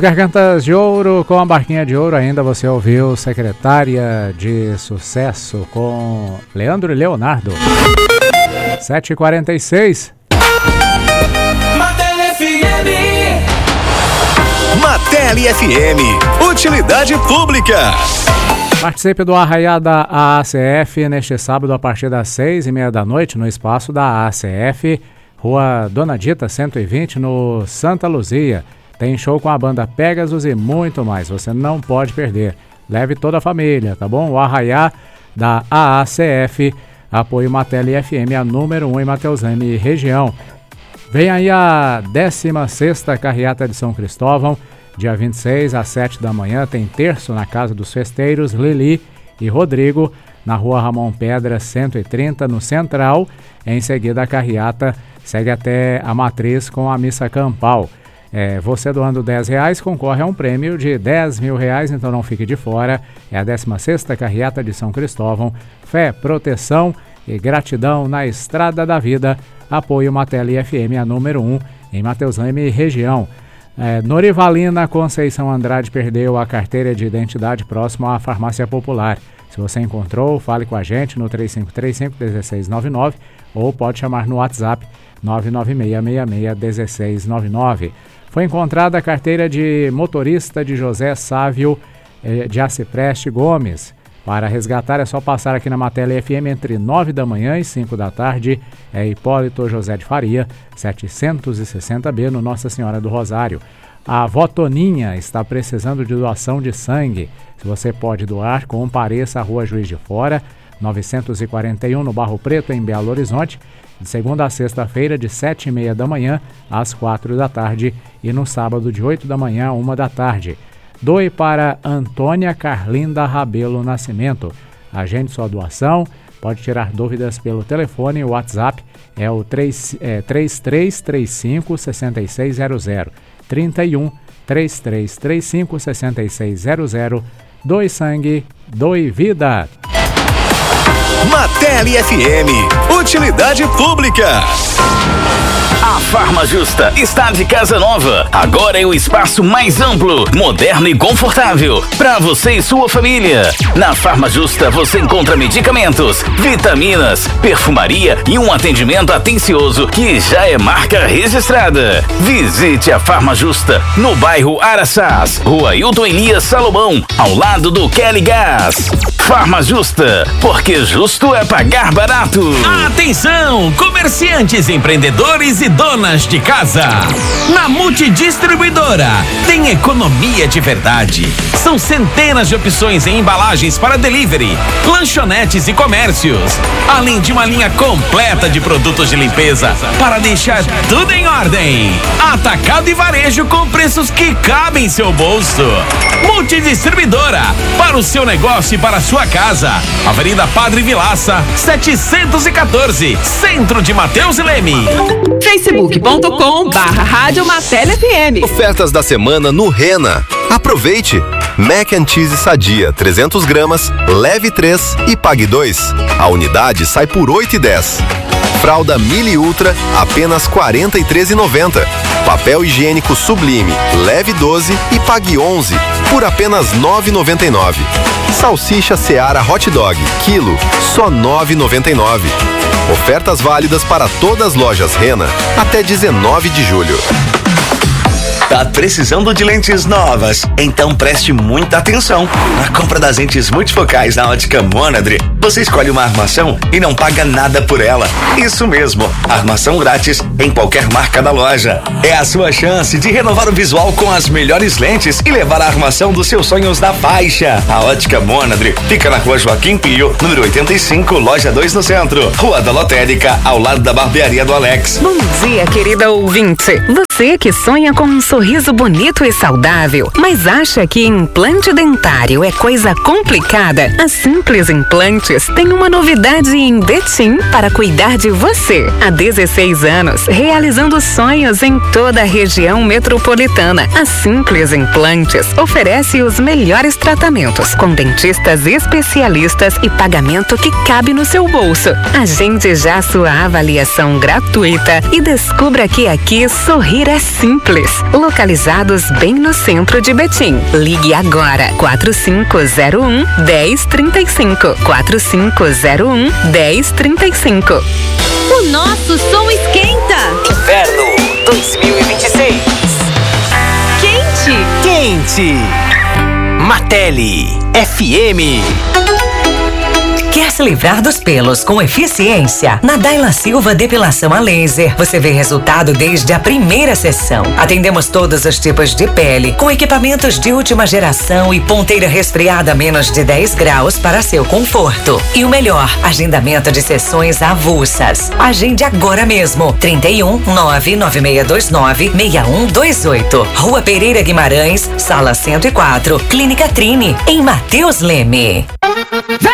Gargantas de Ouro com a Barquinha de Ouro. Ainda você ouviu Secretária de Sucesso com Leandro e Leonardo. 7h46. Martelli FM, utilidade pública. Participe do Arraiá da AACF neste sábado a partir das 6h30 da noite no espaço da AACF, Rua Dona Dita 120, no Santa Luzia. Tem show com a banda Pegasus e muito mais, você não pode perder. Leve toda a família, tá bom? O Arraiá da AACF, apoio Martelli FM, a número 1 em Mateusânia e região. Vem aí a 16ª Carreata de São Cristóvão, dia 26 às 7 da manhã, tem terço na Casa dos Festeiros, Lili e Rodrigo, na Rua Ramon Pedra 130, no Central. Em seguida a carreata segue até a Matriz com a missa campal. Você doando R$10 concorre a um prêmio de R$10.000, então não fique de fora. É a 16ª Carreata de São Cristóvão. Fé, proteção e gratidão na estrada da vida. Apoio Martelli FM, a número 1 em Mateusânia e região. Norivalina Conceição Andrade perdeu a carteira de identidade próximo à Farmácia Popular. Se você encontrou, fale com a gente no 3535-1699 ou pode chamar no WhatsApp 996661699. Foi encontrada a carteira de motorista de José Sávio de Acipreste Gomes. Para resgatar é só passar aqui na Martelli FM entre 9 da manhã e 5 da tarde. É Hipólito José de Faria, 760B, no Nossa Senhora do Rosário. A avó Toninha está precisando de doação de sangue. Se você pode doar, compareça à Rua Juiz de Fora, 941, no Barro Preto, em Belo Horizonte, de segunda a sexta-feira, de 7h30 da manhã às 4 da tarde e no sábado, de 8 da manhã a 1 da tarde. Doe para Antônia Carlinda Rabelo Nascimento. Agende sua doação. Pode tirar dúvidas pelo telefone. O WhatsApp é o 3335-6600. 31-3335-6600. Doe sangue, doe vida. Martelli FM, utilidade pública. A Farma Justa está de casa nova. Agora é o espaço mais amplo, moderno e confortável para você e sua família. Na Farma Justa você encontra medicamentos, vitaminas, perfumaria e um atendimento atencioso que já é marca registrada. Visite a Farma Justa no bairro Araçás, Rua Hilton Elias Salomão, ao lado do Kelly Gás. Farma Justa, porque justo é pagar barato. Atenção, comerciantes, empreendedores e donas de casa. Na Multidistribuidora tem economia de verdade. São centenas de opções em embalagens para delivery, lanchonetes e comércios, além de uma linha completa de produtos de limpeza para deixar tudo em ordem. Atacado e varejo com preços que cabem em seu bolso. Multidistribuidora, para o seu negócio e para a sua casa. Avenida Padre Vilaça, 714, Centro de Mateus e Leme. Facebook.com/Rádio Martelli FM. Ofertas da semana no Rena. Aproveite! Mac and Cheese Sadia, 300 gramas, leve 3 e pague 2. A unidade sai por R$ 8,10. Fralda Mili Ultra, apenas R$ 43,90. Papel higiênico Sublime, leve 12 e pague 11, por apenas R$ 9,99. Salsicha Seara Hot Dog, quilo, só R$ 9,99. Ofertas válidas para todas as lojas Rena, até 19 de julho. Tá precisando de lentes novas? Então preste muita atenção. Na compra das lentes multifocais na Ótica Monadre, você escolhe uma armação e não paga nada por ela. Isso mesmo, armação grátis em qualquer marca da loja. É a sua chance de renovar o visual com as melhores lentes e levar a armação dos seus sonhos na faixa. A Ótica Monadre fica na Rua Joaquim Pio, número 85, loja 2 no centro. Rua da Lotérica, ao lado da barbearia do Alex. Bom dia, querida ouvinte. Você que sonha com um sorriso bonito e saudável, mas acha que implante dentário é coisa complicada? A Simples Implantes implantes tem uma novidade em Betim para cuidar de você. Há 16 anos, realizando sonhos em toda a região metropolitana. A Simples Implantes oferece os melhores tratamentos, com dentistas especialistas e pagamento que cabe no seu bolso. Agende já sua avaliação gratuita e descubra que aqui sorrir é simples. Localizados bem no centro de Betim. Ligue agora, 4501-1035. 4501-1035. O nosso som esquenta. Inverno 2026. Quente. Martelli FM. Quer se livrar dos pelos com eficiência? Na Daila Silva Depilação a Laser, você vê resultado desde a primeira sessão. Atendemos todos os tipos de pele, com equipamentos de última geração e ponteira resfriada a menos de 10 graus para seu conforto. E o melhor, agendamento de sessões avulsas. Agende agora mesmo. 31 99629 6128. Rua Pereira Guimarães, Sala 104, Clínica Trine, em Mateus Leme.